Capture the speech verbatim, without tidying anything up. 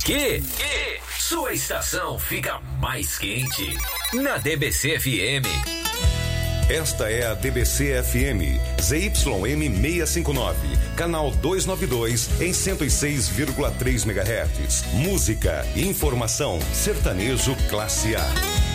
Que? Que? Sua estação fica mais quente na D B C F M. Esta é a D B C F M, Z Y M seiscentos e cinquenta e nove, canal duzentos e noventa e dois, em cento e seis vírgula três megahertz. Música, informação, sertanejo classe A.